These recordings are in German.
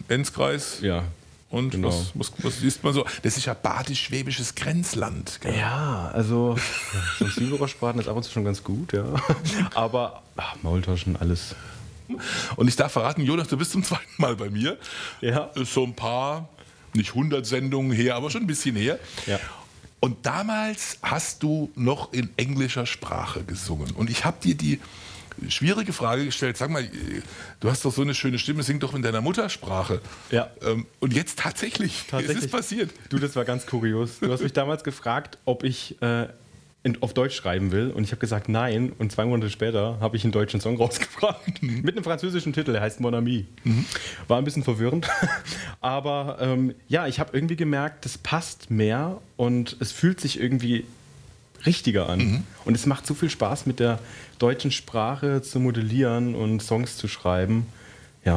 Enzkreis. Ja. Und genau. was liest man so? Das ist ja badisch-schwäbisches Grenzland. Gell? Ja, also so ein Zwiebelrostbraten ist ab und zu schon ganz gut, ja. Aber Maultaschen, alles. Und ich darf verraten, Jonas, du bist zum zweiten Mal bei mir. Ja. Ist so ein paar, nicht 100 Sendungen her, aber schon ein bisschen her. Ja. Und damals hast du noch in englischer Sprache gesungen. Und ich habe dir die schwierige Frage gestellt. Sag mal, du hast doch so eine schöne Stimme, sing doch in deiner Muttersprache. Ja. Und jetzt tatsächlich, es ist passiert. Du, das war ganz kurios. Du hast mich damals gefragt, ob ich auf Deutsch schreiben will. Und ich habe gesagt, nein. Und 2 Monate später habe ich einen deutschen Song rausgebracht. Mit einem französischen Titel, der heißt Mon Ami. War ein bisschen verwirrend. Aber ja, ich habe irgendwie gemerkt, das passt mehr und es fühlt sich irgendwie richtiger an. Und es macht so viel Spaß, mit der deutschen Sprache zu modellieren und Songs zu schreiben. Ja,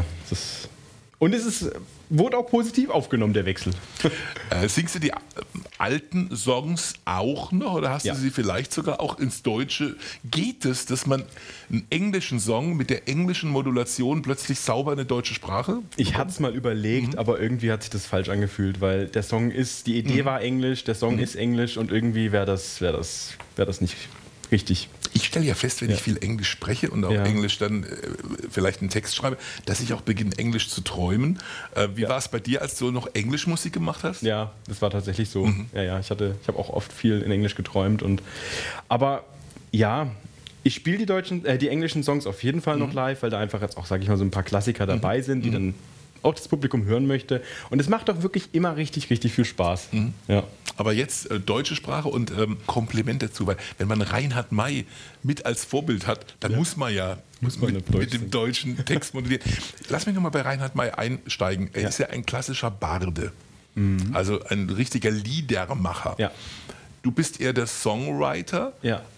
wurde auch positiv aufgenommen, der Wechsel. Singst du die alten Songs auch noch oder hast du sie vielleicht sogar auch ins Deutsche? Geht es, dass man einen englischen Song mit der englischen Modulation plötzlich sauber in eine deutsche Sprache? Ich hatte es mal überlegt, aber irgendwie hat sich das falsch angefühlt, weil der Song die Idee war Englisch, der Song ist Englisch und irgendwie wäre das nicht richtig. Ich stelle ja fest, wenn ich viel Englisch spreche und auch Englisch dann vielleicht einen Text schreibe, dass ich auch beginne, Englisch zu träumen. Wie war es bei dir, als du noch Englischmusik gemacht hast? Ja, das war tatsächlich so. Ja, ich habe auch oft viel in Englisch geträumt. Aber ja, ich spiele die englischen Songs auf jeden Fall noch live, weil da einfach jetzt auch, sage ich mal, so ein paar Klassiker dabei sind, die dann auch das Publikum hören möchte. Und es macht doch wirklich immer richtig, richtig viel Spaß. Ja. Aber jetzt deutsche Sprache und Kompliment dazu, weil wenn man Reinhard May mit als Vorbild hat, dann muss man mit dem deutschen Text modellieren. Lass mich nochmal bei Reinhard May einsteigen. Er ist ja ein klassischer Barde, also ein richtiger Liedermacher. Ja. Du bist eher der Songwriter,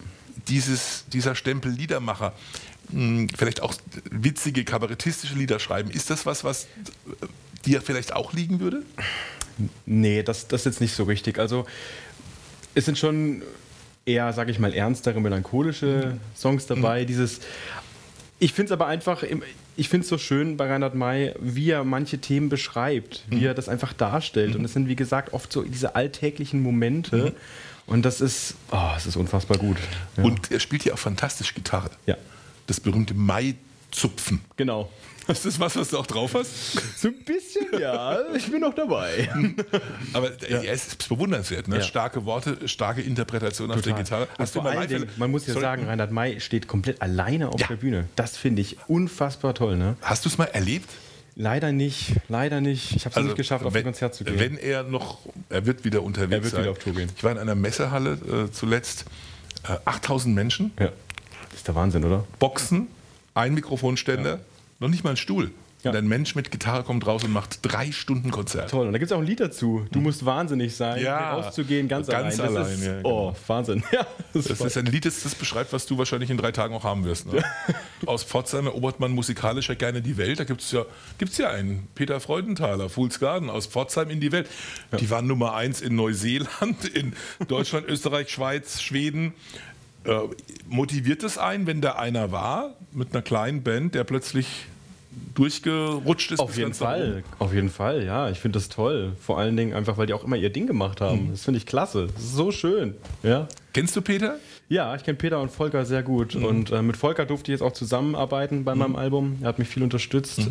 dieser Stempel Liedermacher. Vielleicht auch witzige, kabarettistische Lieder schreiben. Ist das was dir vielleicht auch liegen würde? Nee, das ist jetzt nicht so richtig. Also es sind schon eher, sage ich mal, ernstere, melancholische Songs dabei. Ich finde es aber einfach, ich finde es so schön bei Reinhard May, wie er manche Themen beschreibt, wie er das einfach darstellt. Und es sind, wie gesagt, oft so diese alltäglichen Momente. Und es ist unfassbar gut. Ja. Und er spielt ja auch fantastisch Gitarre. Ja. Das berühmte Mai-Zupfen. Genau. Ist das was du auch drauf hast? So ein bisschen, ja. Ich bin noch dabei. Aber es ist bewundernswert. Ne? Ja. Starke Worte, starke Interpretation auf der Gitarre. Hast du man muss ja sagen, Reinhard May steht komplett alleine auf der Bühne. Das finde ich unfassbar toll. Ne? Hast du es mal erlebt? Leider nicht. Ich habe es nicht geschafft, auf ein Konzert zu gehen. Wenn er wird wieder unterwegs sein. Er wird wieder auf Tour gehen. Ich war in einer Messehalle zuletzt. 8000 Menschen. Ja. Das ist der Wahnsinn, oder? Boxen, ein Mikrofonständer, noch nicht mal ein Stuhl. Ja. Und ein Mensch mit Gitarre kommt raus und macht 3 Stunden Konzert. Toll. Und da gibt es auch ein Lied dazu. Du musst wahnsinnig sein, rauszugehen, ganz allein. Das ist, genau. Wahnsinn. Ja, das ist ein Lied, das beschreibt, was du wahrscheinlich in 3 Tagen auch haben wirst. Ne? Aus Pforzheim erobert man musikalisch ja gerne die Welt. Da gibt es ja einen, Peter Freudenthaler, Fool's Garden, aus Pforzheim in die Welt. Ja. Die waren Nummer 1 in Neuseeland, in Deutschland, Österreich, Schweiz, Schweden. Motiviert es einen, wenn da einer war, mit einer kleinen Band, der plötzlich durchgerutscht ist? Auf jeden Fall, ja. Ich finde das toll. Vor allen Dingen einfach, weil die auch immer ihr Ding gemacht haben. Das finde ich klasse. Das ist so schön. Ja. Kennst du Peter? Ja, ich kenne Peter und Volker sehr gut. Und mit Volker durfte ich jetzt auch zusammenarbeiten bei meinem Album. Er hat mich viel unterstützt.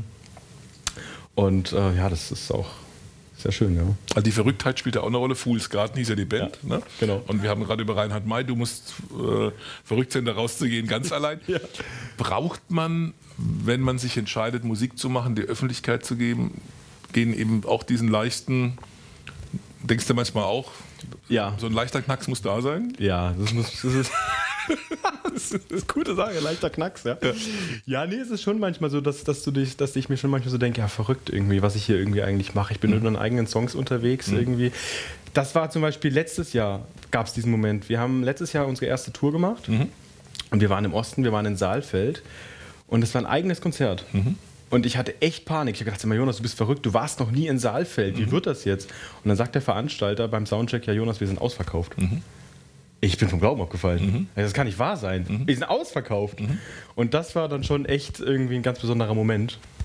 Das ist auch sehr schön, ja. Also die Verrücktheit spielt ja auch eine Rolle. Fool's Garden hieß ja die Band. Ja, ne? Genau. Und wir haben gerade über Reinhard May, du musst verrückt sein, da rauszugehen, ganz allein. Ja. Braucht man, wenn man sich entscheidet, Musik zu machen, die Öffentlichkeit zu gehen eben auch diesen leichten, denkst du manchmal auch, so ein leichter Knacks muss da sein? Ja, das ist... Das ist eine gute Sache, leichter Knacks, ja. Ja, nee, es ist schon manchmal so, dass ich mir schon manchmal so denke, ja, verrückt irgendwie, was ich hier irgendwie eigentlich mache. Ich bin mit meinen eigenen Songs unterwegs irgendwie. Das war zum Beispiel letztes Jahr, gab es diesen Moment. Wir haben letztes Jahr unsere erste Tour gemacht und wir waren im Osten, wir waren in Saalfeld und es war ein eigenes Konzert. Und ich hatte echt Panik. Ich habe gedacht, Jonas, du bist verrückt, du warst noch nie in Saalfeld, wie wird das jetzt? Und dann sagt der Veranstalter beim Soundcheck, ja Jonas, wir sind ausverkauft. Ich bin vom Glauben abgefallen. Das kann nicht wahr sein. Wir sind ausverkauft. Und das war dann schon echt irgendwie ein ganz besonderer Moment.